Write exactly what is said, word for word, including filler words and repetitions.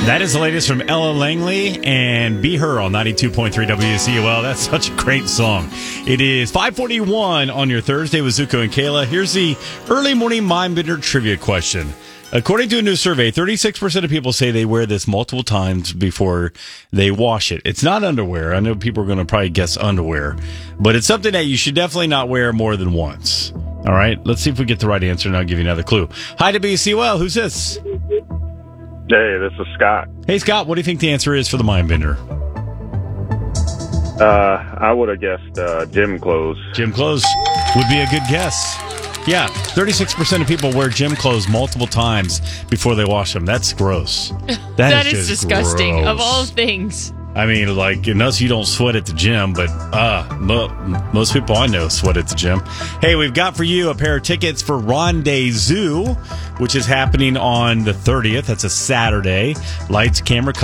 That is the latest from Ella Langley and Be Her on ninety-two point three W C O L. That's such a great song. It is five forty-one on your Thursday with Zuko and Kayla. Here's the early morning Mindbender trivia question. According to a new survey, thirty-six percent of people say they wear this multiple times before they wash it. It's not underwear. I know people are going to probably guess underwear, but it's something that you should definitely not wear more than once. All right, let's see if we get the right answer, and I'll give you another clue. Hi to W C O L. Who's this? Hey, this is Scott. Hey, Scott, what do you think the answer is for the Mindbender? Uh, I would have guessed uh, gym clothes. Gym clothes would be a good guess. Yeah, thirty-six percent of people wear gym clothes multiple times before they wash them. That's gross. That, that is, is just disgusting, gross. of all things. I mean, like, unless you don't sweat at the gym, but uh, mo- most people I know sweat at the gym. Hey, we've got for you a pair of tickets for Rendezvous, which is happening on the thirtieth. That's a Saturday. Lights, camera,